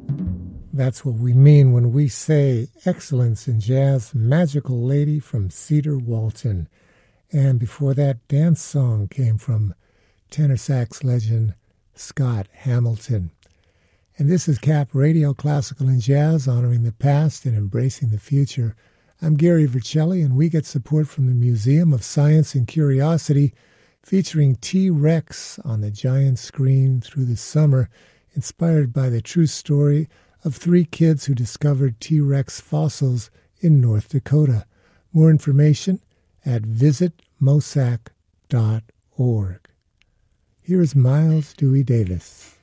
That's what we mean when we say excellence in jazz, Magical Lady from Cedar Walton. And before that, Dance Song came from tenor sax legend Scott Hamilton. And this is CAP Radio Classical and Jazz, honoring the past and embracing the future. I'm Gary Vercelli, and we get support from the Museum of Science and Curiosity, featuring T-Rex on the giant screen through the summer, inspired by the true story of 3 kids who discovered T-Rex fossils in North Dakota. More information at visitmosac.org. Here is Miles Dewey Davis.